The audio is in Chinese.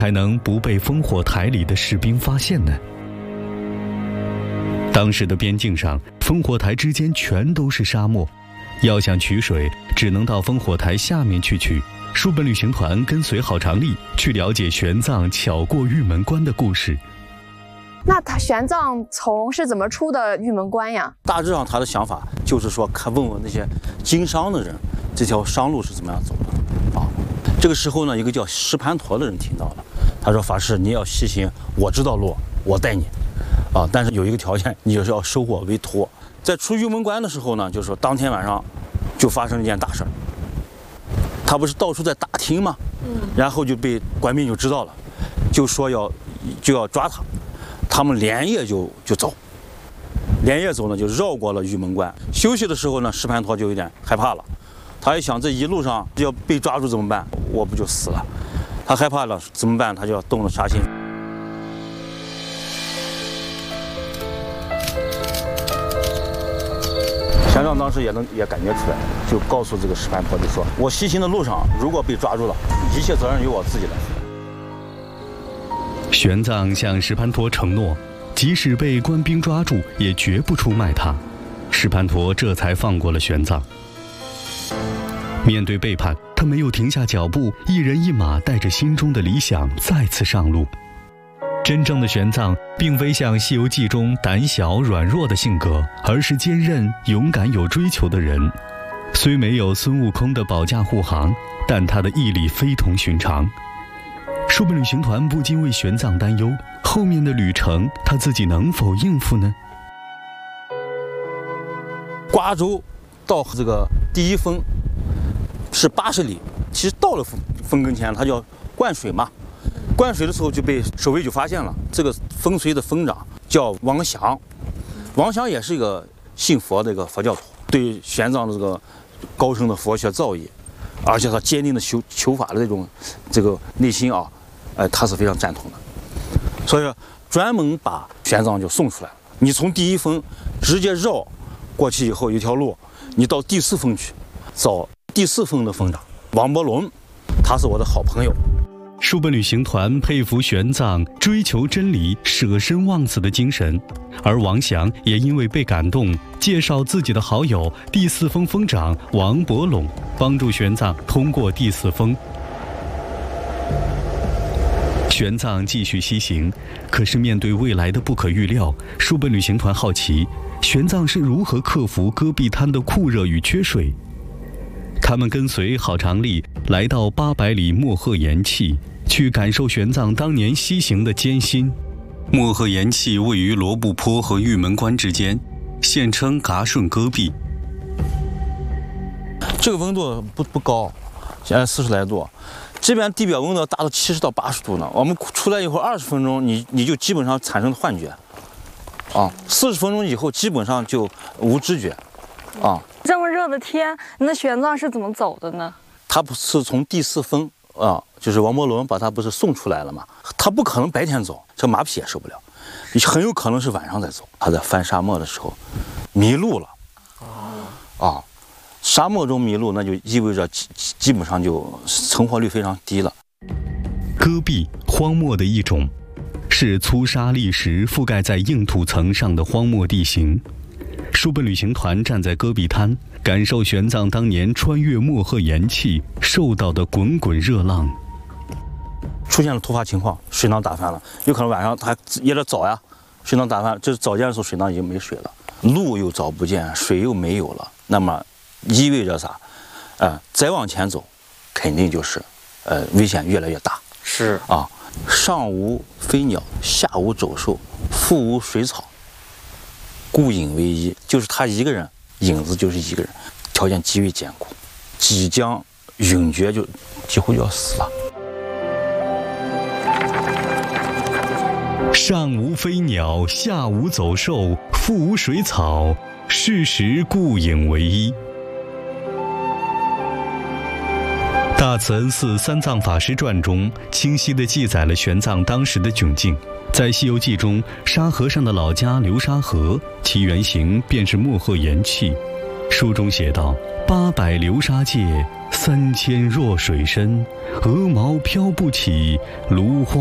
才能不被烽火台里的士兵发现呢？当时的边境上，烽火台之间全都是沙漠，要想取水，只能到烽火台下面去取。书本旅行团跟随郝长丽去了解玄奘巧过玉门关的故事。 那玄奘是怎么出的玉门关呀？ 大致上他的想法就是说，问问那些经商的人，这条商路是怎么样走的啊？这个时候呢，一个叫石盘陀的人听到了，他说：“法师，你要细心，我知道路，我带你啊。但是有一个条件，你就是要收我为徒。”在出玉门关的时候呢，就是说当天晚上就发生了一件大事。他不是到处在打听吗？然后就被官兵就知道了，就说就要抓他。他们连夜就走，连夜走呢，就绕过了玉门关。休息的时候呢，石盘陀就有点害怕了。他一想，这一路上要被抓住怎么办？我不就死了？他害怕了怎么办？他就要动了杀心。玄奘当时也感觉出来，就告诉这个石盘陀，就说：“我西行的路上，如果被抓住了，一切责任由我自己来。” 玄奘向石盘陀承诺，即使被官兵抓住，也绝不出卖他。石盘陀这才放过了玄奘。面对背叛，他没有停下脚步，一人一马带着心中的理想再次上路。真正的玄奘并非像《西游记》中胆小软弱的性格，而是坚韧勇敢有追求的人。虽没有孙悟空的保驾护航，但他的毅力非同寻常。书本旅行团不禁为玄奘担忧，后面的旅程他自己能否应付呢？ 瓜州到这个第一峰是80里，其实到了峰跟前，他就要灌水嘛。灌水的时候就被守卫就发现了，这个烽燧的峰长叫王祥，王祥也是一个信佛的一个佛教徒，对玄奘的这个高深的佛学造诣，而且他坚定的求法的这个内心啊，他是非常赞同的，所以专门把玄奘就送出来了。你从第一峰直接绕过去以后，有一条路，你到第4峰去找第4峰的峰长王伯伦，他是我的好朋友。 书本旅行团佩服玄奘追求真理、舍身忘死的精神，而王祥也因为被感动，介绍自己的好友第4峰峰长王伯龙，帮助玄奘通过第4峰。玄奘继续西行，可是面对未来的不可预料，书本旅行团好奇，玄奘是如何克服戈壁滩的酷热与缺水。他们跟随郝长丽来到800里莫贺岩气，去感受玄奘当年西行的艰辛。莫贺岩气位于罗布泊和玉门关之间，现称嘎顺戈壁。 这个温度不高，现在40来度，这边地表温度达到70到80度呢。我们出来以后20分钟，你就基本上产生幻觉，啊，40分钟以后基本上就无知觉，啊。 这么热的天，那玄奘是怎么走的呢？ 他不是从第4峰啊，就是王伯伦把他不是送出来了吗？他不可能白天走，这马匹也受不了，很有可能是晚上再走。他在翻沙漠的时候迷路了，啊，沙漠中迷路，那就意味着基本上就成活率非常低了。 戈壁，荒漠的一种，是粗沙砾石覆盖在硬土层上的荒漠地形。书本旅行团站在戈壁滩，感受玄奘当年穿越莫贺岩气受到的滚滚热浪。 出现了突发情况，水囊打翻了，有可能晚上他也得早呀，水囊打翻，这早间的时候水囊已经没水了，路又找不见，水又没有了，那么意味着啥？再往前走，肯定就是危险越来越大。 是啊，上无飞鸟，下无走兽，腹无水草，孤影为医，就是他一个人，影子就是一个人，条件极为艰苦，即将永绝，就几乎就要死了。 上无飞鸟，下无走兽，腹无水草，是时孤影为医。大慈恩寺三藏法师传中清晰地记载了玄奘当时的窘境。在《西游记》中，沙和尚的老家流沙河，其原型便是莫贺岩气。 书中写道：“800流沙界，3000弱水深，鹅毛飘不起，芦花